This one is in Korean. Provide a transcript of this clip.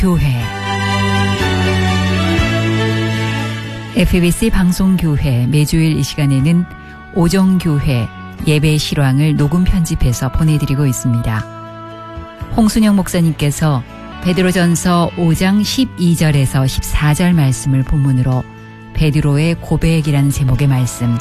교회 FBC 방송교회 매주일 이 시간에는 오정교회 예배 실황을 녹음 편집해서 보내드리고 있습니다. 홍순영 목사님께서 베드로전서 5장 12절에서 14절 말씀을 본문으로 베드로의 고백이라는 제목의 말씀